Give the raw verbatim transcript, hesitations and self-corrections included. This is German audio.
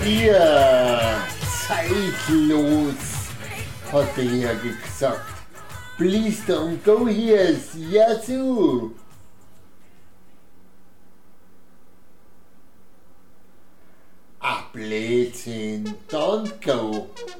Ja, zeitlos, hat der Herr gesagt. Please don't go here, Yazoo. Ah, Blödsinn, don't go.